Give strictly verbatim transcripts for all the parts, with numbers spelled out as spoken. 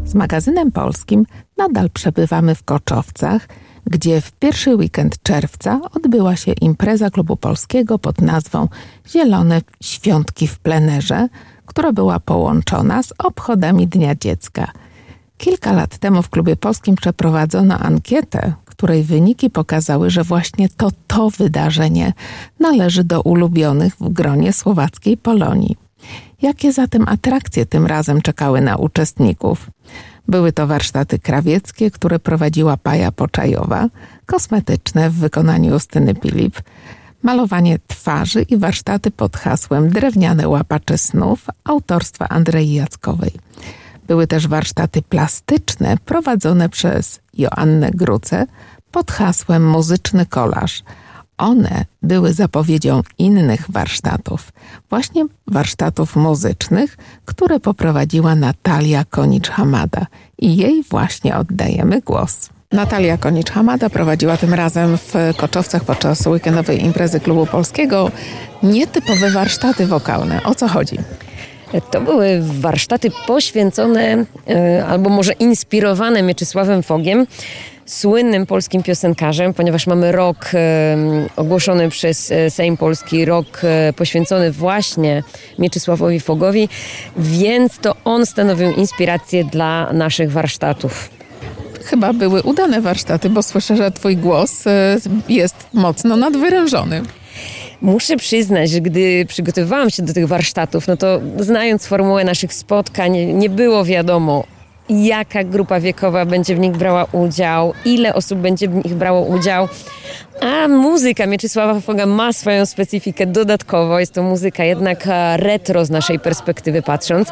Z magazynem polskim nadal przebywamy w Koczowcach, gdzie w pierwszy weekend czerwca odbyła się impreza Klubu Polskiego pod nazwą Zielone Świątki w plenerze, która była połączona z obchodami Dnia Dziecka. Kilka lat temu w Klubie Polskim przeprowadzono ankietę, której wyniki pokazały, że właśnie to to wydarzenie należy do ulubionych w gronie słowackiej Polonii. Jakie zatem atrakcje tym razem czekały na uczestników? Były to warsztaty krawieckie, które prowadziła Paja Poczajowa, kosmetyczne w wykonaniu Justyny Pilip, malowanie twarzy i warsztaty pod hasłem Drewniane łapacze snów autorstwa Andrei Jackowej. Były też warsztaty plastyczne prowadzone przez Joannę Grucę pod hasłem Muzyczny kolaż. One były zapowiedzią innych warsztatów, właśnie warsztatów muzycznych, które poprowadziła Natalia Konicz-Hamada i jej właśnie oddajemy głos. Natalia Konicz-Hamada prowadziła tym razem w Koczowcach podczas weekendowej imprezy Klubu Polskiego nietypowe warsztaty wokalne. O co chodzi? To były warsztaty poświęcone, albo może inspirowane Mieczysławem Fogiem, słynnym polskim piosenkarzem, ponieważ mamy rok e, ogłoszony przez Sejm Polski, rok e, poświęcony właśnie Mieczysławowi Fogowi, więc to on stanowił inspirację dla naszych warsztatów. Chyba były udane warsztaty, bo słyszę, że twój głos e, jest mocno nadwyrężony. Muszę przyznać, że gdy przygotowywałam się do tych warsztatów, no to znając formułę naszych spotkań, nie było wiadomo, jaka grupa wiekowa będzie w nich brała udział, ile osób będzie w nich brało udział. A muzyka Mieczysława Foga ma swoją specyfikę dodatkowo. Jest to muzyka jednak retro z naszej perspektywy patrząc.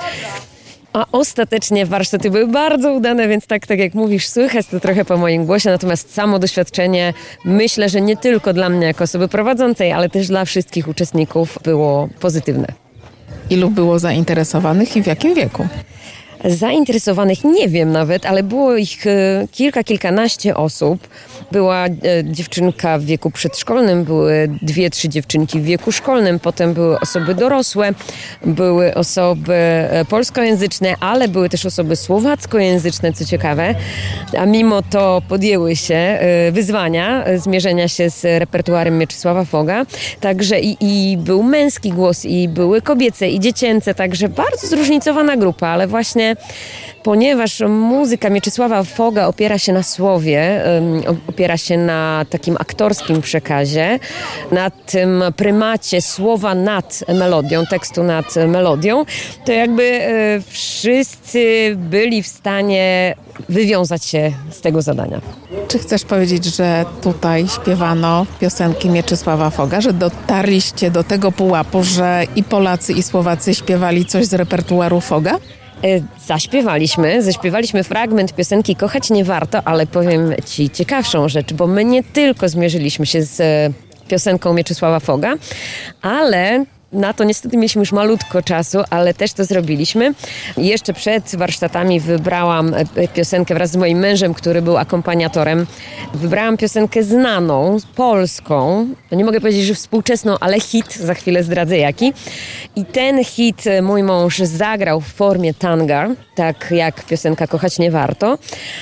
A ostatecznie warsztaty były bardzo udane, więc tak, tak jak mówisz, słychać to trochę po moim głosie, natomiast samo doświadczenie myślę, że nie tylko dla mnie jako osoby prowadzącej, ale też dla wszystkich uczestników było pozytywne. Ilu było zainteresowanych i w jakim wieku? Zainteresowanych nie wiem nawet, ale było ich kilka, kilkanaście osób. Była dziewczynka w wieku przedszkolnym, były dwie, trzy dziewczynki w wieku szkolnym, potem były osoby dorosłe, były osoby polskojęzyczne, ale były też osoby słowackojęzyczne, co ciekawe. A mimo to podjęły się wyzwania zmierzenia się z repertuarem Mieczysława Foga. Także i, i był męski głos, i były kobiece, i dziecięce, także bardzo zróżnicowana grupa, ale właśnie ponieważ muzyka Mieczysława Foga opiera się na słowie, opiera się na takim aktorskim przekazie, na tym prymacie słowa nad melodią, tekstu nad melodią, to jakby wszyscy byli w stanie wywiązać się z tego zadania. Czy chcesz powiedzieć, że tutaj śpiewano piosenki Mieczysława Foga, że dotarliście do tego pułapu, że i Polacy, i Słowacy śpiewali coś z repertuaru Foga? Zaśpiewaliśmy, zaśpiewaliśmy fragment piosenki Kochać nie warto, ale powiem Ci ciekawszą rzecz, bo my nie tylko zmierzyliśmy się z piosenką Mieczysława Foga, ale na to niestety mieliśmy już malutko czasu, ale też to zrobiliśmy. Jeszcze przed warsztatami wybrałam piosenkę wraz z moim mężem, który był akompaniatorem. Wybrałam piosenkę znaną, polską. No nie mogę powiedzieć, że współczesną, ale hit, za chwilę zdradzę jaki. I ten hit mój mąż zagrał w formie tanga, tak jak piosenka Kochać nie warto.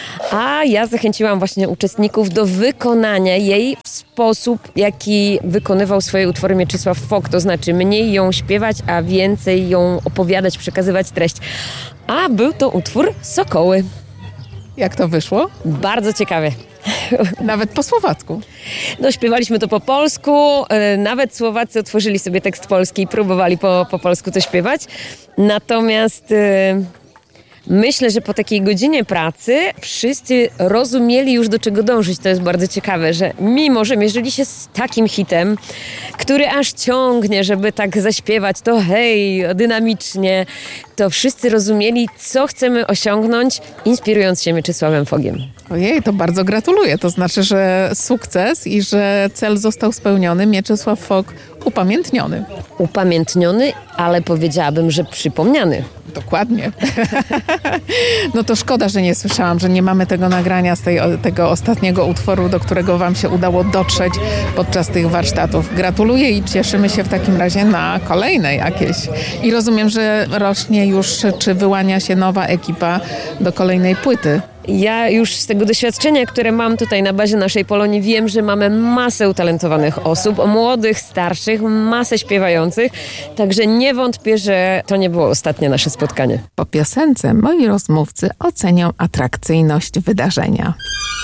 A ja zachęciłam właśnie uczestników do wykonania jej w sposób, jaki wykonywał swoje utwory Mieczysław Fog, to znaczy mniej ją śpiewać, a więcej ją opowiadać, przekazywać treść. A był to utwór Sokoły. Jak to wyszło? Bardzo ciekawie. Nawet po słowacku. No, śpiewaliśmy to po polsku, nawet Słowacy otworzyli sobie tekst polski i próbowali po, po polsku to śpiewać. Natomiast yy, myślę, że po takiej godzinie pracy wszyscy rozumieli już, do czego dążyć. To jest bardzo ciekawe, że mimo, że mierzyli się z takim hitem, który aż ciągnie, żeby tak zaśpiewać, to hej, dynamicznie, to wszyscy rozumieli, co chcemy osiągnąć, inspirując się Mieczysławem Fogiem. Ojej, to bardzo gratuluję. To znaczy, że sukces i że cel został spełniony. Mieczysław Fog upamiętniony. Upamiętniony ale powiedziałabym, że przypomniany. Dokładnie. No to szkoda, że nie słyszałam, że nie mamy tego nagrania z tej, tego ostatniego utworu, do którego wam się udało dotrzeć podczas tych warsztatów. Gratuluję i cieszymy się w takim razie na kolejne jakieś. I rozumiem, że rośnie już, czy wyłania się nowa ekipa do kolejnej płyty. Ja już z tego doświadczenia, które mam tutaj na bazie naszej Polonii, wiem, że mamy masę utalentowanych osób, młodych, starszych, masę śpiewających, także nie wątpię, że to nie było ostatnie nasze spotkanie. Po piosence moi rozmówcy ocenią atrakcyjność wydarzenia.